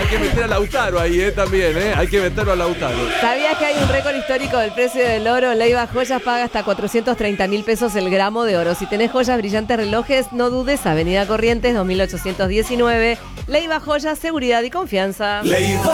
que meter a Lautaro ahí, también, hay que meterlo a Lautaro. ¿Sabías que hay un récord histórico del precio del oro? Leiva Joyas paga hasta 430.000 pesos el gramo de oro. Si tenés joyas, brillantes, relojes, no dudes, Avenida Corrientes 2819. Leiva Joyas, seguridad y confianza.